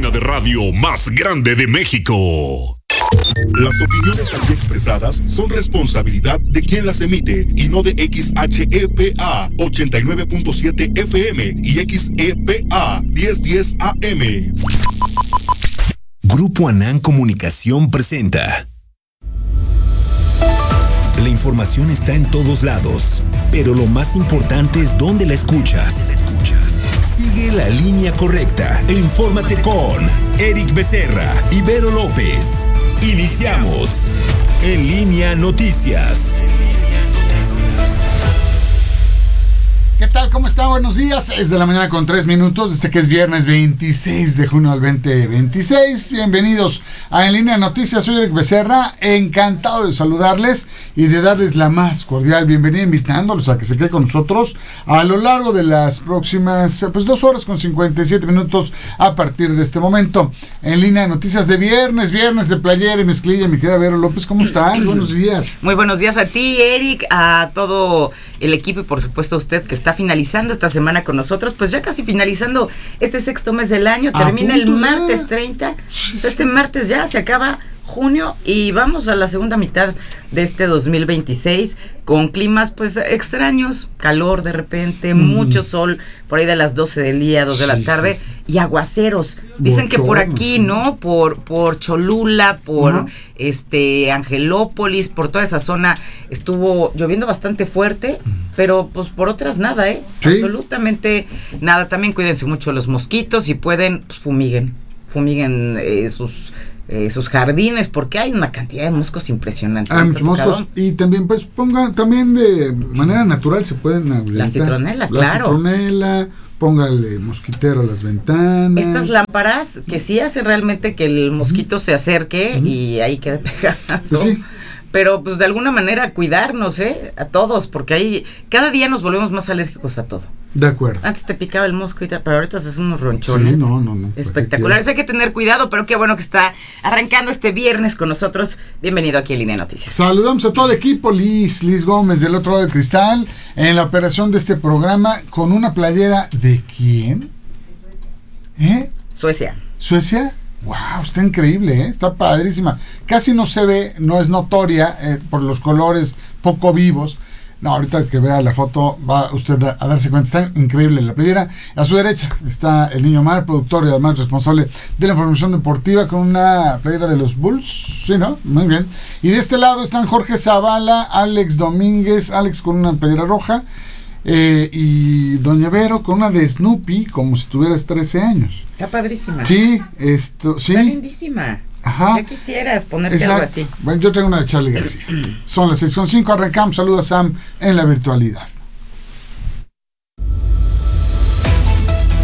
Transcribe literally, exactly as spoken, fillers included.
cabina de radio más grande de México. Las opiniones aquí expresadas son responsabilidad de quien las emite y no de X H E P A ochenta y nueve punto siete F M y X E P A mil diez A M. Grupo Anán Comunicación presenta. La información está en todos lados, pero lo más importante es dónde la escuchas. Sigue la línea correcta e infórmate con Eric Becerra y Vero López. Iniciamos En Línea Noticias. ¿Qué tal? ¿Cómo está? Buenos días. Es de la mañana con tres minutos, desde que es viernes veintiséis de junio del veinte veintiséis. Bienvenidos a En Línea Noticias. Soy Eric Becerra, encantado de saludarles y de darles la más cordial bienvenida, invitándolos a que se quede con nosotros a lo largo de las próximas pues dos horas con cincuenta y siete minutos a partir de este momento. En Línea Noticias de viernes, viernes de playera y mezclilla. Mi querida Vero López, ¿cómo estás? Buenos días. Muy buenos días a ti, Eric, a todo el equipo y por supuesto a usted que está finalizando esta semana con nosotros, pues ya casi finalizando este sexto mes del año, termina el martes treinta, pues este martes ya se acaba junio y vamos a la segunda mitad de este dos mil veintiséis con climas pues extraños, calor de repente, mm. mucho sol por ahí de las doce del día, dos de la tarde, sí, sí, sí. y aguaceros. Dicen Bochón. que por aquí, ¿no? Por por Cholula, por uh-huh. este Angelópolis, por toda esa zona estuvo lloviendo bastante fuerte, uh-huh. pero pues por otras nada, ¿eh? ¿Sí? Absolutamente nada. También cuídense mucho los mosquitos, si pueden, pues fumiguen, fumiguen eh, sus Eh, sus jardines, porque hay una cantidad de moscos impresionante. Ah, muchos moscos. Y también, pues, pongan, también de manera natural se pueden habilitar. La citronela, la claro. La citronela, póngale mosquitero a las ventanas. Estas lámparas que sí hacen realmente que el mosquito uh-huh. se acerque uh-huh. y ahí quede pegado. Pues sí. Pero, pues, de alguna manera cuidarnos, ¿eh? A todos, porque ahí cada día nos volvemos más alérgicos a todo. De acuerdo. Antes te picaba el mosco, y te, pero ahorita haces unos ronchones. Sí, no, no, no. Espectaculares. Hay que tener cuidado, pero qué bueno que está arrancando este viernes con nosotros. Bienvenido aquí a Línea Noticias. Saludamos a todo el equipo. Liz, Liz Gómez del otro lado del cristal, en la operación de este programa, con una playera ¿de quién? ¿Eh? Suecia. ¿Suecia? Wow, está increíble, ¿eh? Está padrísima. Casi no se ve, no es notoria eh, por los colores poco vivos. No, ahorita que vea la foto va usted a, a darse cuenta, está increíble la playera. A su derecha está el Niño Mar, productor y además responsable de la información deportiva, con una playera de los Bulls, sí, ¿no? Muy bien. Y de este lado están Jorge Zavala, Alex Domínguez, Alex con una playera roja, eh, y Doña Vero con una de Snoopy, como si tuvieras trece años. Está padrísima. Sí, esto, sí. Está lindísima. Ajá. Ya quisieras ponerte Exacto. algo así. Bueno, yo tengo una de Charlie García. Son las seis con cinco, arrancamos. Saludos a Sam en la virtualidad.